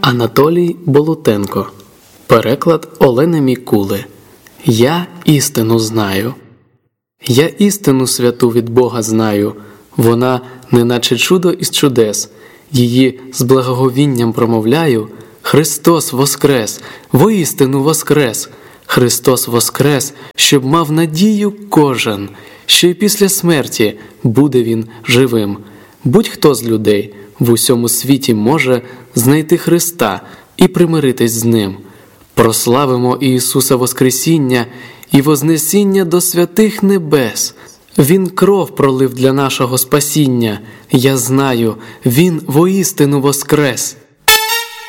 Анатолій Болотенко. Переклад Олени Мікули. Я істину знаю. Я істину святу від Бога знаю. Вона неначе чудо із чудес. Її з благоговінням промовляю. Христос воскрес! Воістину воскрес! Христос воскрес, щоб мав надію кожен, що й після смерті буде Він живим. Будь-хто з людей в усьому світі може знайти Христа і примиритись з Ним. Прославимо Ісуса Воскресіння і Вознесіння до святих небес. Він кров пролив для нашого спасіння. Я знаю, Він воістину воскрес.